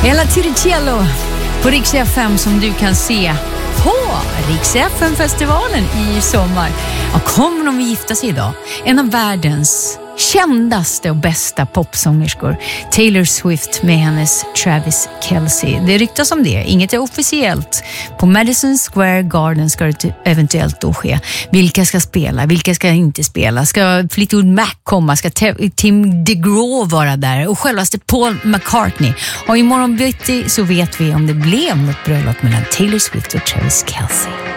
Ella Tiricello på Rix FM som du kan se på Rix FM-festivalen i sommar. Och kommer de att gifta sig idag? En av världens kändaste och bästa popsångerskor, Taylor Swift med hennes Travis Kelce. Det ryktas om det, inget är officiellt. På Madison Square Garden ska det eventuellt då ske. Vilka ska spela, vilka ska inte spela? Ska Fleetwood Mac komma? Ska Tim DeGraw vara där? Och självaste Paul McCartney. Och imorgon bitti så vet vi om det blev något bröllop mellan Taylor Swift och Travis Kelce.